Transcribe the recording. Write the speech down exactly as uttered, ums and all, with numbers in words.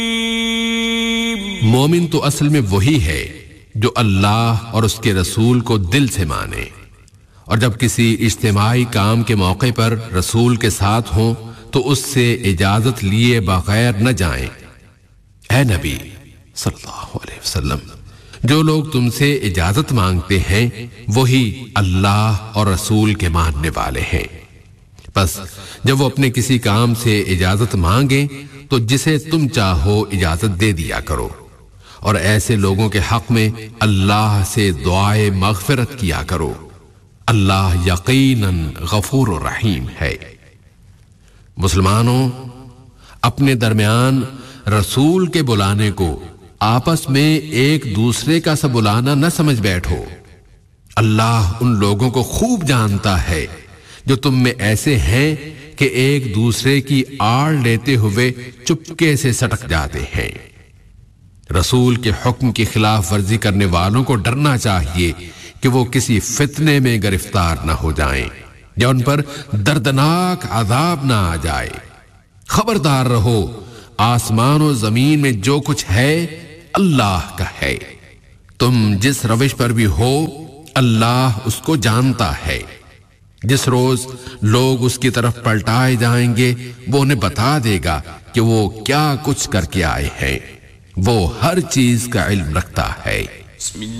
مومن تو اصل میں وہی ہے جو اللہ اور اس کے رسول کو دل سے مانے، اور جب کسی اجتماعی کام کے موقع پر رسول کے ساتھ ہوں تو اس سے اجازت لیے بغیر نہ جائیں۔ اے نبی صلی اللہ علیہ وسلم، جو لوگ تم سے اجازت مانگتے ہیں وہی اللہ اور رسول کے ماننے والے ہیں۔ بس جب وہ اپنے کسی کام سے اجازت مانگیں تو جسے تم چاہو اجازت دے دیا کرو، اور ایسے لوگوں کے حق میں اللہ سے دعائے مغفرت کیا کرو، اللہ یقیناً غفور و رحیم ہے۔ مسلمانوں، اپنے درمیان رسول کے بلانے کو آپس میں ایک دوسرے کا سا بلانا نہ سمجھ بیٹھو۔ اللہ ان لوگوں کو خوب جانتا ہے جو تم میں ایسے ہیں کہ ایک دوسرے کی آڑ لیتے ہوئے چپکے سے سٹک جاتے ہیں۔ رسول کے حکم کی خلاف ورزی کرنے والوں کو ڈرنا چاہیے کہ وہ کسی فتنے میں گرفتار نہ ہو جائیں یا ان پر دردناک عذاب نہ آ جائے۔ خبردار رہو، آسمان و زمین میں جو کچھ ہے اللہ کا ہے، تم جس روش پر بھی ہو اللہ اس کو جانتا ہے۔ جس روز لوگ اس کی طرف پلٹائے جائیں گے وہ انہیں بتا دے گا کہ وہ کیا کچھ کر کے آئے ہیں، وہ ہر چیز کا علم رکھتا ہے۔